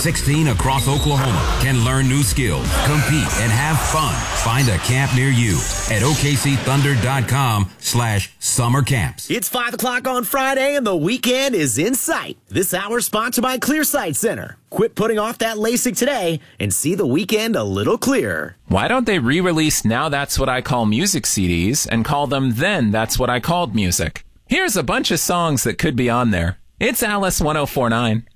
16 across Oklahoma can learn new skills, compete, and have fun. Find a camp near you at okcthunder.com/summer camps. It's 5 o'clock on Friday and the weekend is in sight. This hour is sponsored by Clearsight Center. Quit putting off that LASIK today and see the weekend a little clearer. Why don't they re-release Now That's What I Call Music CDs and call them Then That's What I Called Music? Here's a bunch of songs that could be on there. It's Alice 1049.